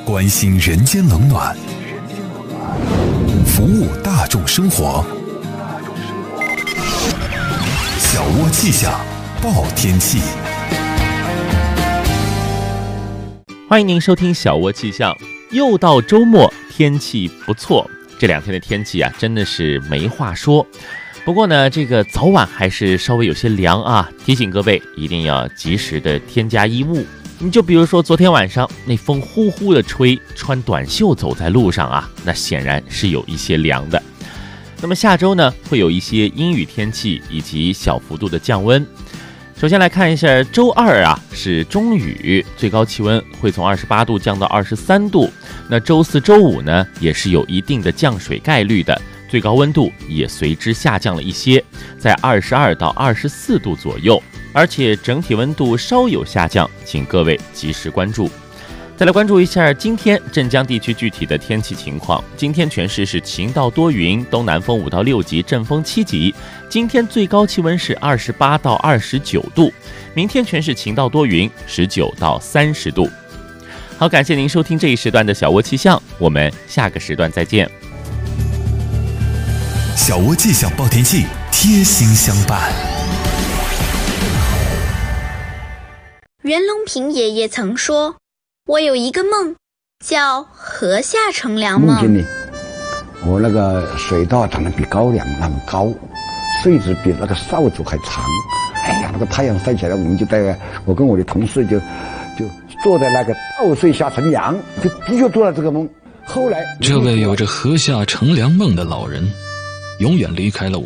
关心人间冷暖，服务大众生活。小窝气象报天气， 欢迎您收听小窝气象。又到周末，天气不错，这2天的天气啊，真的是没话说。不过呢，这个早晚还是稍微有些凉啊，提醒各位一定要及时的添加衣物。你就比如说昨天晚上那风呼呼的吹，穿短袖走在路上啊，那显然是有一些凉的。那么下周呢，会有一些阴雨天气以及小幅度的降温。首先来看一下，周二啊是中雨，最高气温会从28度降到23度。那周四周五呢，也是有一定的降水概率的，最高温度也随之下降了一些，在22到24度左右，而且整体温度稍有下降，请各位及时关注。再来关注一下今天镇江地区具体的天气情况。今天全市是晴到多云，东南风5到6级，阵风7级。今天最高气温是28到29度，明天全市晴到多云，19到30度。好，感谢您收听这一时段的小窝气象，我们下个时段再见。 小窝气象报天气，贴心相伴。 袁隆平爷爷曾说，我有一个梦，叫河下乘凉梦。 梦见呢，我那个水稻长得比高粱那么高，穗子比那个扫帚还长。哎呀，那个太阳晒起来，我跟我的同事就坐在那个稻穗下乘凉，就的确做了这个梦。后来， 这位有着河下乘凉梦的老人，永远离开了我。